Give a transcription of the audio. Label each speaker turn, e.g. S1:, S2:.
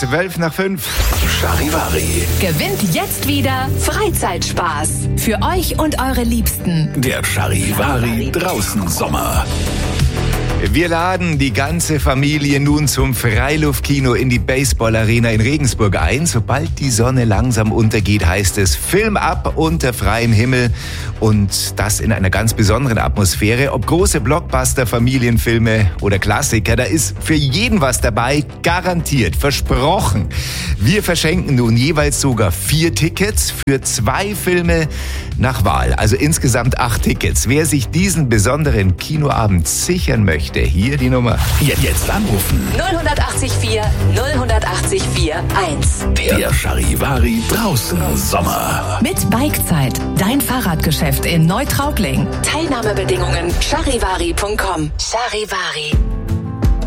S1: 5:12.
S2: Charivari.
S3: Gewinnt jetzt wieder Freizeitspaß. Für euch und eure Liebsten.
S2: Der Charivari draußen Sommer.
S1: Wir laden die ganze Familie nun zum Freiluftkino in die Baseball-Arena in Regensburg ein. Sobald die Sonne langsam untergeht, heißt es Film ab unter freiem Himmel. Und das in einer ganz besonderen Atmosphäre. Ob große Blockbuster, Familienfilme oder Klassiker, da ist für jeden was dabei. Garantiert, versprochen. Wir verschenken nun jeweils sogar 4 Tickets für 2 Filme nach Wahl. Also insgesamt 8 Tickets. Wer sich diesen besonderen Kinoabend sichern möchte, hier die Nummer.
S2: Jetzt anrufen.
S3: 080 080 1.
S2: Der Charivari draußen Sommer.
S3: Mit Bikezeit. Dein Fahrradgeschäft in Neutraubling. Teilnahmebedingungen charivari.com. Charivari.